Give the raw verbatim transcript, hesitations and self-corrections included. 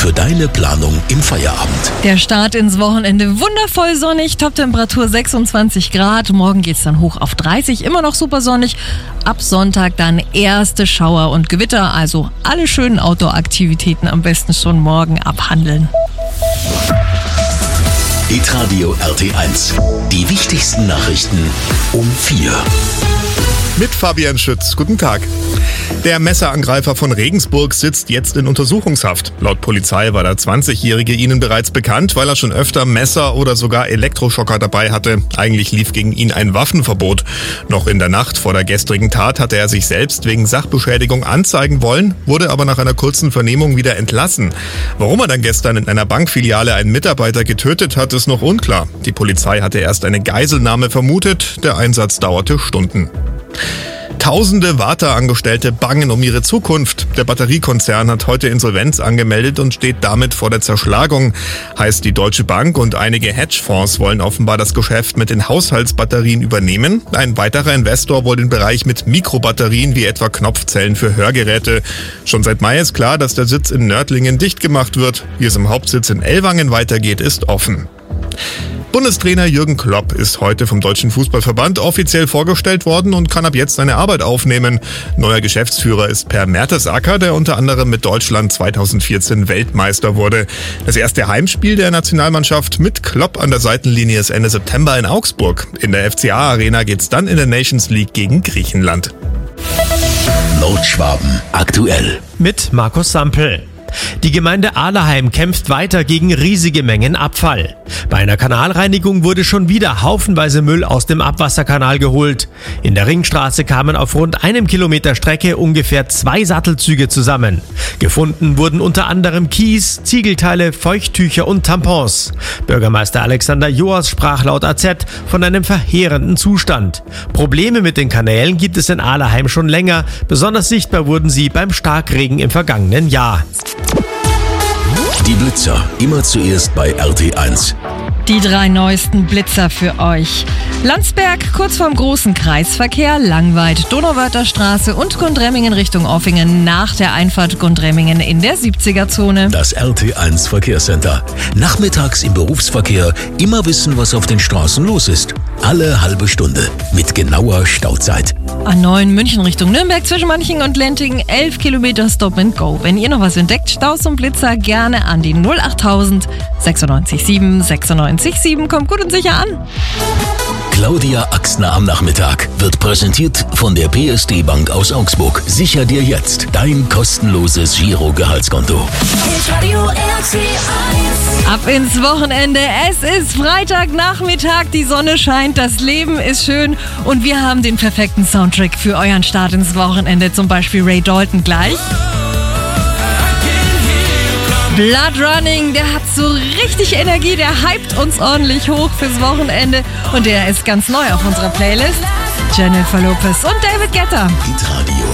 für deine Planung im Feierabend. Der Start ins Wochenende wundervoll sonnig, Toptemperatur sechsundzwanzig Grad. Morgen geht's dann hoch auf dreißig, immer noch super sonnig. Ab Sonntag dann erste Schauer und Gewitter, also alle schönen Outdoor-Aktivitäten am besten schon morgen abhandeln. Hitradio R T eins. Die wichtigsten Nachrichten um vier. Mit Fabian Schütz. Guten Tag. Der Messerangreifer von Regensburg sitzt jetzt in Untersuchungshaft. Laut Polizei war der zwanzigjährige ihnen bereits bekannt, weil er schon öfter Messer oder sogar Elektroschocker dabei hatte. Eigentlich lief gegen ihn ein Waffenverbot. Noch in der Nacht vor der gestrigen Tat hatte er sich selbst wegen Sachbeschädigung anzeigen wollen, wurde aber nach einer kurzen Vernehmung wieder entlassen. Warum er dann gestern in einer Bankfiliale einen Mitarbeiter getötet hat, ist noch unklar. Die Polizei hatte erst eine Geiselnahme vermutet. Der Einsatz dauerte Stunden. Tausende Warteangestellte bangen um ihre Zukunft. Der Batteriekonzern hat heute Insolvenz angemeldet und steht damit vor der Zerschlagung. Heißt, die Deutsche Bank und einige Hedgefonds wollen offenbar das Geschäft mit den Haushaltsbatterien übernehmen. Ein weiterer Investor will den Bereich mit Mikrobatterien wie etwa Knopfzellen für Hörgeräte. Schon seit Mai ist klar, dass der Sitz in Nördlingen dicht gemacht wird. Wie es im Hauptsitz in Ellwangen weitergeht, ist offen. Bundestrainer Jürgen Klopp ist heute vom Deutschen Fußballverband offiziell vorgestellt worden und kann ab jetzt seine Arbeit aufnehmen. Neuer Geschäftsführer ist Per Mertesacker, der unter anderem mit Deutschland zweitausendvierzehn Weltmeister wurde. Das erste Heimspiel der Nationalmannschaft mit Klopp an der Seitenlinie ist Ende September in Augsburg. In der F C A-Arena geht's dann in der Nations League gegen Griechenland. Nordschwaben aktuell. Mit Markus Sampel. Die Gemeinde Ahleheim kämpft weiter gegen riesige Mengen Abfall. Bei einer Kanalreinigung wurde schon wieder haufenweise Müll aus dem Abwasserkanal geholt. In der Ringstraße kamen auf rund einem Kilometer Strecke ungefähr zwei Sattelzüge zusammen. Gefunden wurden unter anderem Kies, Ziegelteile, Feuchttücher und Tampons. Bürgermeister Alexander Joas sprach laut A Z von einem verheerenden Zustand. Probleme mit den Kanälen gibt es in Ahleheim schon länger. Besonders sichtbar wurden sie beim Starkregen im vergangenen Jahr. Die Blitzer, immer zuerst bei R T eins. Die drei neuesten Blitzer für euch. Landsberg kurz vorm großen Kreisverkehr, Langweid, Donauwörther Straße und Gundremmingen Richtung Offingen nach der Einfahrt Gundremmingen in der siebziger-Zone. Das R T eins Verkehrscenter. Nachmittags im Berufsverkehr immer wissen, was auf den Straßen los ist. Alle halbe Stunde mit genauer Stauzeit. A neun München Richtung Nürnberg zwischen Manching und Lentingen, elf Kilometer Stop and Go. Wenn ihr noch was entdeckt, Staus und Blitzer gerne an die null achttausend sechsundneunzig sieben sechsundneunzig sieben. Kommt gut und sicher an. Claudia Axner am Nachmittag wird präsentiert von der P S D Bank aus Augsburg. Sicher dir jetzt dein kostenloses Giro-Gehaltskonto. Ab ins Wochenende. Es ist Freitagnachmittag, die Sonne scheint, das Leben ist schön und wir haben den perfekten Soundtrack für euren Start ins Wochenende. Zum Beispiel Ray Dalton gleich. Blood Running, der hat so richtig Energie, der hypt uns ordentlich hoch fürs Wochenende und der ist ganz neu auf unserer Playlist. Jennifer Lopez und David Guetta. Hitradio.